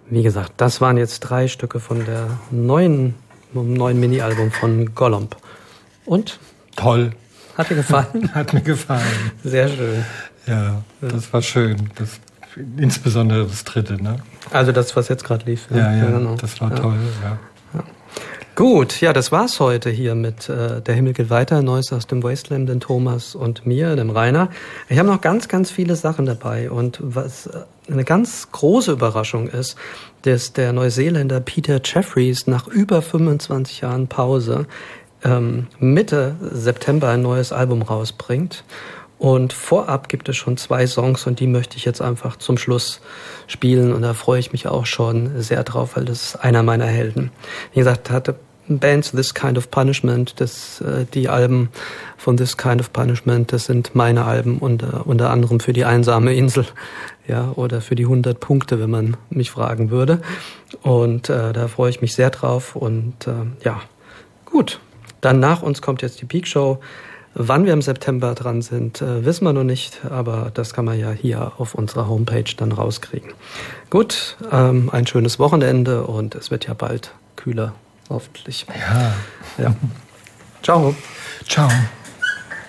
Wie gesagt, das waren jetzt 3 Stücke von der neuen Mini-Album von Gollum. Und? Toll. Hat dir gefallen? Hat mir gefallen. Sehr schön. Ja, das war schön. Insbesondere das 3., ne? Also das, was jetzt gerade lief. Ja, genau. Das war toll, ja. Gut, ja, das war's heute hier mit Der Himmel geht weiter, Neues aus dem Wasteland, den Thomas und mir, dem Rainer. Ich habe noch ganz, ganz viele Sachen dabei und was eine ganz große Überraschung ist, dass der Neuseeländer Peter Jeffries nach über 25 Jahren Pause Mitte September ein neues Album rausbringt. Und vorab gibt es schon 2 Songs und die möchte ich jetzt einfach zum Schluss spielen und da freue ich mich auch schon sehr drauf, weil das ist einer meiner Helden. Wie gesagt, hatte Bands This Kind of Punishment, die Alben von This Kind of Punishment, das sind meine Alben unter anderem für die einsame Insel, ja, oder für die 100 Punkte, wenn man mich fragen würde. Und da freue ich mich sehr drauf und ja, gut. Dann nach uns kommt jetzt die Peak Show. Wann wir im September dran sind, wissen wir noch nicht, aber das kann man ja hier auf unserer Homepage dann rauskriegen. Gut, ein schönes Wochenende und es wird ja bald kühler, hoffentlich. Ja. Ja. Ciao. Ciao.